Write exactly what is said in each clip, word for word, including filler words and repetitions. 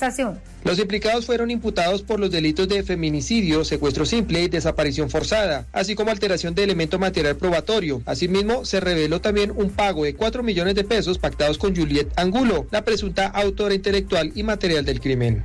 gestación. Los implicados fueron imputados por los delitos de feminicidio, secuestro simple y desaparición forzada, así como alteración de elemento material probatorio. Asimismo, se reveló también un pago de cuatro millones de pesos pactados con Juliet Angulo, la presunta autora intelectual y material del crimen.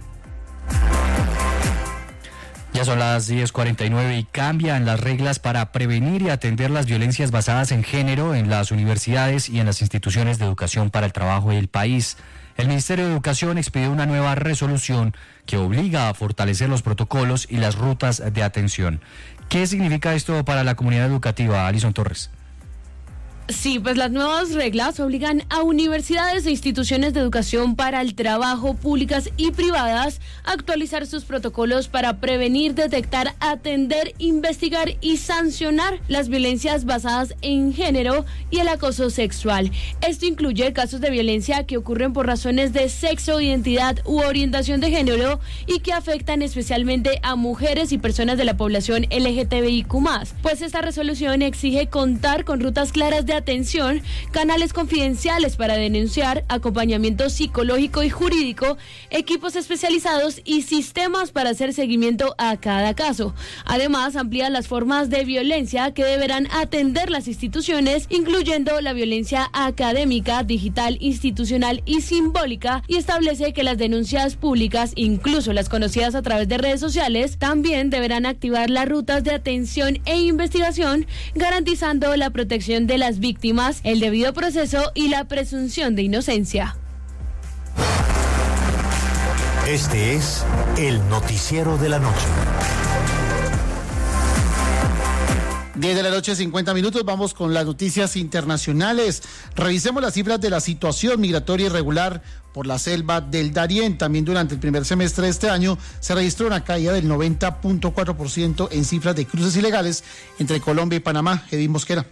Ya son las diez cuarenta y nueve y cambian las reglas para prevenir y atender las violencias basadas en género en las universidades y en las instituciones de educación para el trabajo del país. El Ministerio de Educación expidió una nueva resolución que obliga a fortalecer los protocolos y las rutas de atención. ¿Qué significa esto para la comunidad educativa, Alison Torres? Sí, pues las nuevas reglas obligan a universidades e instituciones de educación para el trabajo, públicas y privadas, a actualizar sus protocolos para prevenir, detectar, atender, investigar y sancionar las violencias basadas en género y el acoso sexual. Esto incluye casos de violencia que ocurren por razones de sexo, identidad u orientación de género y que afectan especialmente a mujeres y personas de la población L G T B I Q más, pues esta resolución exige contar con rutas claras de atención, canales confidenciales para denunciar, acompañamiento psicológico y jurídico, equipos especializados y sistemas para hacer seguimiento a cada caso. Además, amplía las formas de violencia que deberán atender las instituciones, incluyendo la violencia académica, digital, institucional y simbólica, y establece que las denuncias públicas, incluso las conocidas a través de redes sociales, también deberán activar las rutas de atención e investigación, garantizando la protección de las víctimas, el debido proceso y la presunción de inocencia. Este es el noticiero de la noche. diez de la noche, cincuenta minutos, vamos con las noticias internacionales. Revisemos las cifras de la situación migratoria irregular por la selva del Darién. También durante el primer semestre de este año se registró una caída del noventa punto cuatro por ciento en cifras de cruces ilegales entre Colombia y Panamá. Edwin Mosquera.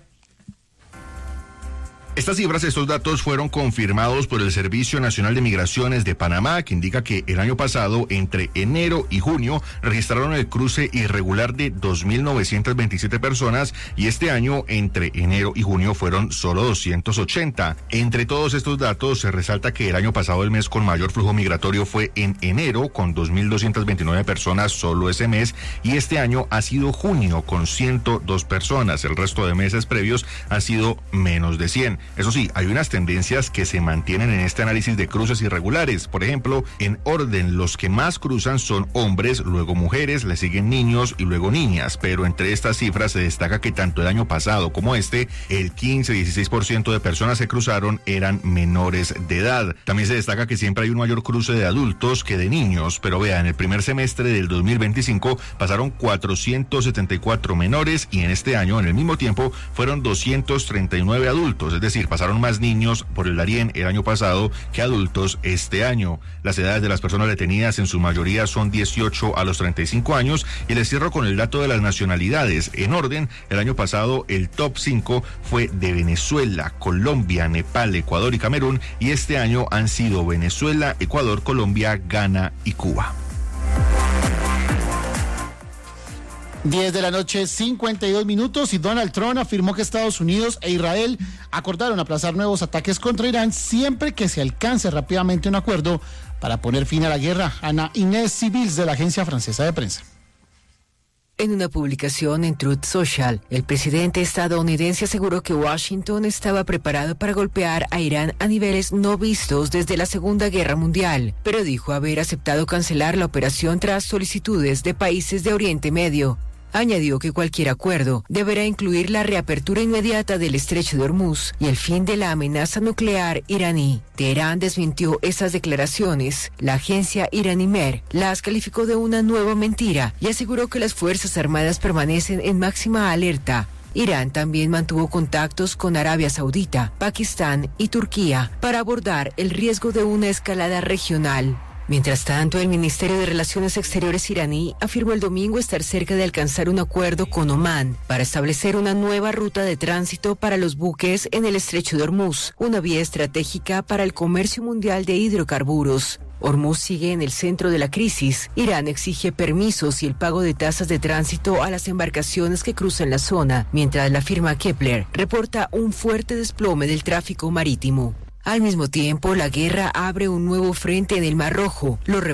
Estas cifras, estos datos fueron confirmados por el Servicio Nacional de Migraciones de Panamá, que indica que el año pasado, entre enero y junio, registraron el cruce irregular de dos mil novecientas veintisiete personas y este año, entre enero y junio, fueron solo doscientos ochenta. Entre todos estos datos, se resalta que el año pasado el mes con mayor flujo migratorio fue en enero, con dos mil doscientas veintinueve personas solo ese mes, y este año ha sido junio, con ciento dos personas. El resto de meses previos ha sido menos de cien. Eso sí, hay unas tendencias que se mantienen en este análisis de cruces irregulares. Por ejemplo, en orden, los que más cruzan son hombres, luego mujeres, le siguen niños y luego niñas. Pero entre estas cifras se destaca que tanto el año pasado como este, el quince a dieciséis por ciento de personas que cruzaron eran menores de edad. También se destaca que siempre hay un mayor cruce de adultos que de niños. Pero vea, en el primer semestre del dos mil veinticinco pasaron cuatrocientos setenta y cuatro menores y en este año, en el mismo tiempo, fueron doscientos treinta y nueve adultos. Es decir, pasaron más niños por el Darién el año pasado que adultos este año. Las edades de las personas detenidas en su mayoría son dieciocho a los treinta y cinco años y les cierro con el dato de las nacionalidades. En orden, el año pasado el top cinco fue de Venezuela, Colombia, Nepal, Ecuador y Camerún y este año han sido Venezuela, Ecuador, Colombia, Ghana y Cuba. diez de la noche, cincuenta y dos minutos, y Donald Trump afirmó que Estados Unidos e Israel acordaron aplazar nuevos ataques contra Irán siempre que se alcance rápidamente un acuerdo para poner fin a la guerra. Ana Inés Civils, de la agencia francesa de prensa. En una publicación en Truth Social, el presidente estadounidense aseguró que Washington estaba preparado para golpear a Irán a niveles no vistos desde la Segunda Guerra Mundial, pero dijo haber aceptado cancelar la operación tras solicitudes de países de Oriente Medio. Añadió que cualquier acuerdo deberá incluir la reapertura inmediata del estrecho de Hormuz y el fin de la amenaza nuclear iraní. Teherán desmintió esas declaraciones. La agencia iraní Mer las calificó de una nueva mentira y aseguró que las Fuerzas Armadas permanecen en máxima alerta. Irán también mantuvo contactos con Arabia Saudita, Pakistán y Turquía para abordar el riesgo de una escalada regional. Mientras tanto, el Ministerio de Relaciones Exteriores iraní afirmó el domingo estar cerca de alcanzar un acuerdo con Omán para establecer una nueva ruta de tránsito para los buques en el estrecho de Hormuz, una vía estratégica para el comercio mundial de hidrocarburos. Hormuz sigue en el centro de la crisis. Irán exige permisos y el pago de tasas de tránsito a las embarcaciones que cruzan la zona, mientras la firma Kepler reporta un fuerte desplome del tráfico marítimo. Al mismo tiempo, la guerra abre un nuevo frente en el Mar Rojo. Los